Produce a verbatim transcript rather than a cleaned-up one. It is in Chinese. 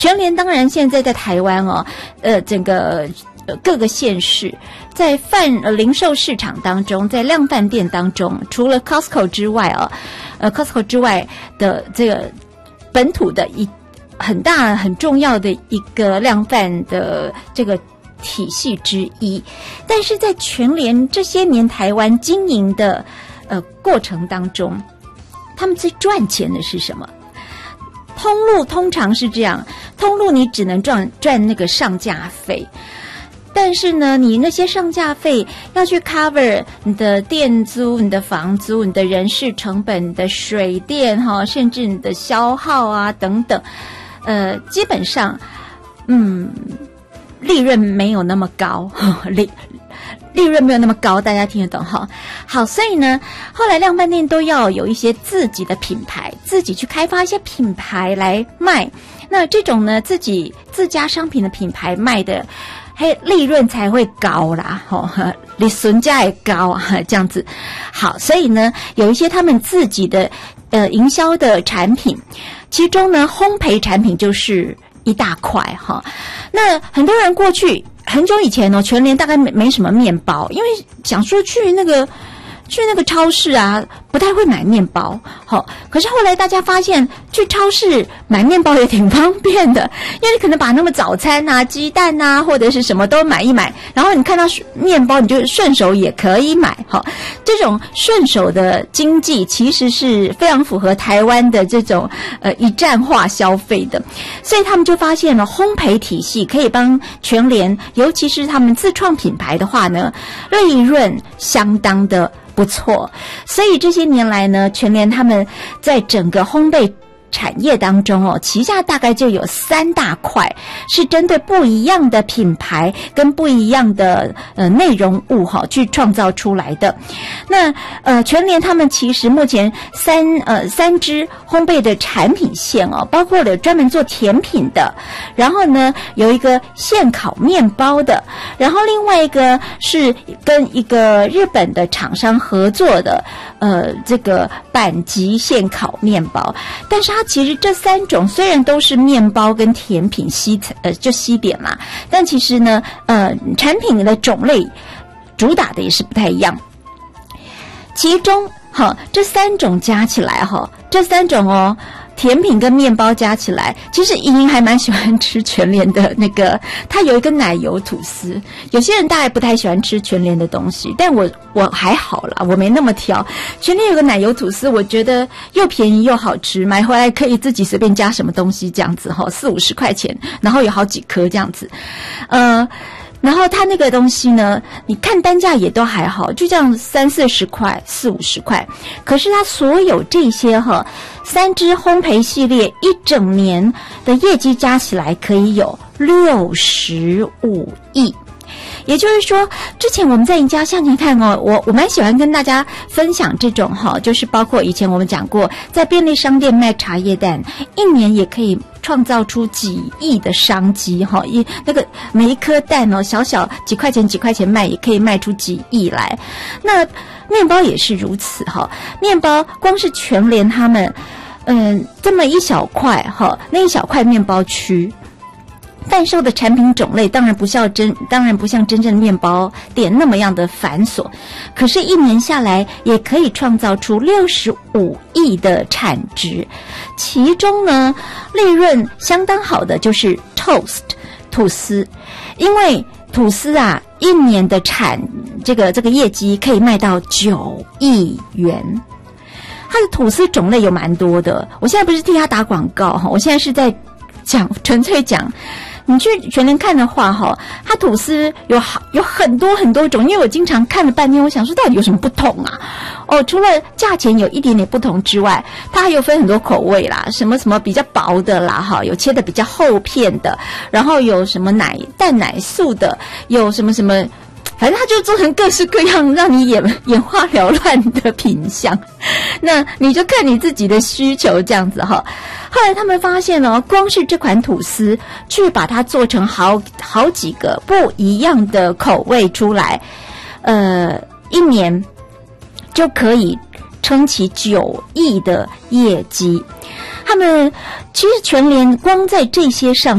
全联当然现在在台湾哦，呃，整个呃各个县市在贩呃零售市场当中，在量贩店当中，除了 Costco 之外哦，呃 Costco 之外的这个本土的一很大很重要的一个量贩的这个体系之一，但是在全联这些年台湾经营的呃过程当中，他们最赚钱的是什么？通路通常是这样，通路你只能赚赚那个上架费，但是呢，你那些上架费要去 cover 你的店租、你的房租、你的人事成本、你的水电哈，甚至你的消耗啊等等，呃，基本上，嗯，利润没有那么高，利利润没有那么高，大家听得懂哈？好，所以呢，后来量贩店都要有一些自己的品牌，自己去开发一些品牌来卖。那这种呢，自己自家商品的品牌卖的，嘿，利润才会高啦，吼，利润价也高啊，这样子。好，所以呢，有一些他们自己的呃营销的产品，其中呢，烘焙产品就是一大块哈。那很多人过去。很久以前哦，全联大概没没什么面包，因为想说去那个去那个超市啊，不太会买面包。好、哦，可是后来大家发现去超市买面包也挺方便的，因为你可能把那么早餐啊、鸡蛋啊或者是什么都买一买，然后你看到面包你就顺手也可以买。好、哦，这种顺手的经济其实是非常符合台湾的这种呃一站化消费的，所以他们就发现了烘焙体系可以帮全联，尤其是他们自创品牌的话呢，利润相当的不错，所以这些年来呢，全联他们在整个烘焙产业当中哦，旗下大概就有三大块是针对不一样的品牌跟不一样的呃内容物哈、哦、去创造出来的。那呃全联他们其实目前三呃三支烘焙的产品线哦，包括了专门做甜品的，然后呢有一个现烤面包的，然后另外一个是跟一个日本的厂商合作的呃这个板吉现烤面包，但是它其实这三种虽然都是面包跟甜品西呃就西点啦，但其实呢呃产品的种类主打的也是不太一样。其中哈这三种加起来哈，这三种哦甜品跟面包加起来，其实莹莹还蛮喜欢吃全联的那个，它有一个奶油吐司。有些人大概不太喜欢吃全联的东西，但我我还好啦，我没那么挑。全联有个奶油吐司，我觉得又便宜又好吃，买回来可以自己随便加什么东西这样子哈，四五十块钱，然后有好几颗这样子，呃。然后它那个东西呢，你看单价也都还好，就这样三四十块、四五十块。可是它所有这些哈，三支烘焙系列一整年的业绩加起来可以有六十五亿。也就是说，之前我们在赢家向前看哦，我我蛮喜欢跟大家分享这种哈，就是包括以前我们讲过，在便利商店卖茶叶蛋，一年也可以创造出几亿的商机哈，一那个每一颗蛋哦，小小几块钱几块钱卖，也可以卖出几亿来。那面包也是如此哈，面包光是全联他们，嗯，这么一小块哈，那一小块面包区。贩售的产品种类当然不像真，当然不像真正的面包店那么样的繁琐，可是，一年下来也可以创造出六十五亿的产值。其中呢，利润相当好的就是 Toast 吐司，因为吐司啊，一年的产这个这个业绩可以卖到九亿元。它的吐司种类有蛮多的，我现在不是替他打广告哈，我现在是在讲，纯粹讲。你去全联看的话哈，它吐司有好有很多很多种，因为我经常看了半天，我想说到底有什么不同啊？哦，除了价钱有一点点不同之外，它还有分很多口味啦，什么什么比较薄的啦哈，有切的比较厚片的，然后有什么奶蛋奶素的，有什么什么。反正它就做成各式各样让你眼眼花缭乱的品相，那你就看你自己的需求这样子哈。后来他们发现哦，光是这款吐司去把它做成好好几个不一样的口味出来，呃，一年就可以撑起九亿的业绩。它他们其实全联光在这些上